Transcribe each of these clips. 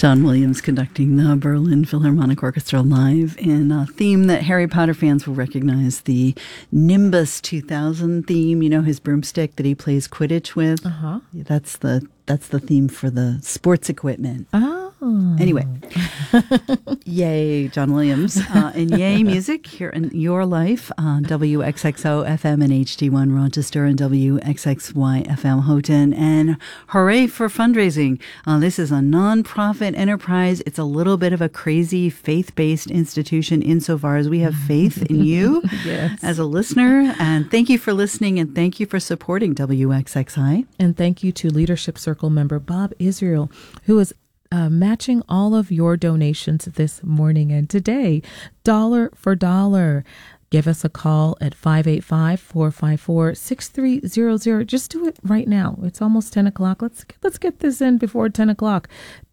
John Williams conducting the Berlin Philharmonic Orchestra live in a theme that Harry Potter fans will recognize, the Nimbus 2000 theme. You know, his broomstick that he plays Quidditch with? Uh-huh. That's the theme for the sports equipment. Oh. Anyway, yay, John Williams, and yay music here in your life on WXXO FM and HD1 Rochester and WXXY FM Houghton. And hooray for fundraising. This is a nonprofit enterprise. It's a little bit of a crazy faith-based institution insofar as we have faith in you Yes. as a listener. And thank you for listening, and thank you for supporting WXXI. And thank you to Leadership Circle member Bob Israel, who is matching all of your donations this morning and today, dollar for dollar. Give us a call at 585-454-6300. Just do it right now. It's almost 10 o'clock. Let's get this in before 10 o'clock.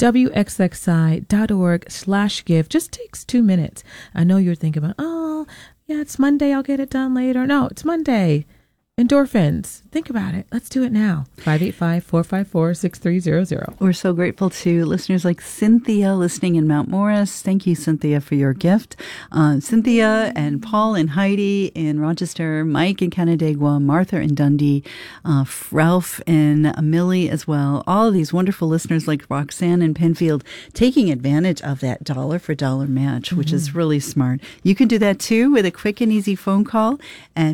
WXXI.org/give. Just takes 2 minutes. I know you're thinking about, oh, yeah, it's Monday. I'll get it done later. No, it's Monday. Endorphins. Think about it. Let's do it now. 585-454-6300. We're so grateful to listeners like Cynthia listening in Mount Morris. Thank you, Cynthia, for your gift. Cynthia and Paul and Heidi in Rochester, Mike in Canandaigua, Martha in Dundee, Ralph and Millie as well. All of these wonderful listeners like Roxanne in Penfield taking advantage of that dollar for dollar match, which is really smart. You can do that too with a quick and easy phone call at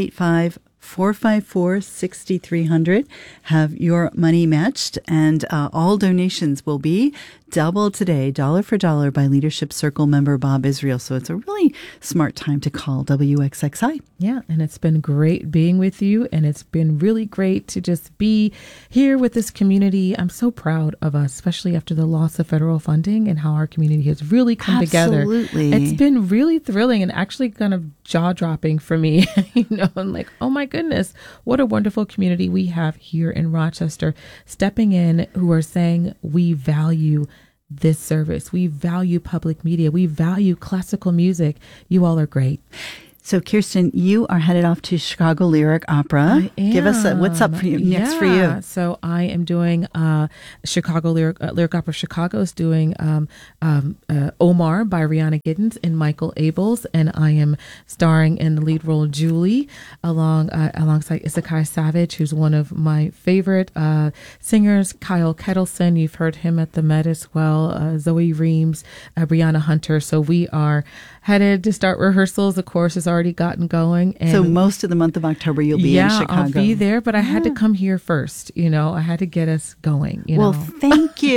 585-454-6300. Have your money matched, and all donations will be double today, dollar for dollar, by Leadership Circle member Bob Israel. So it's a really smart time to call WXXI. Yeah, and it's been great being with you, and it's been really great to just be here with this community. I'm so proud of us, especially after the loss of federal funding and how our community has really come together. Absolutely. It's been really thrilling and actually kind of jaw-dropping for me. I'm like, oh my goodness, what a wonderful community we have here in Rochester, stepping in, who are saying we value this service. We value public media. We value classical music. You all are great. So, Kirsten, you are headed off to Chicago Lyric Opera. I am. Give us what's up for you next for you. So I am doing Chicago Lyric Opera Chicago is doing Omar by Rihanna Giddens and Michael Abels, and I am starring in the lead role Julie alongside Issachar Savage, who's one of my favorite singers. Kyle Kettleson, you've heard him at the Met as well. Zoe Reams, Brianna Hunter. So we are headed to start rehearsals. The course has already gotten going. And so most of the month of October you'll be in Chicago. I'll be there, but I had to come here first. I had to get us going. Well, thank you.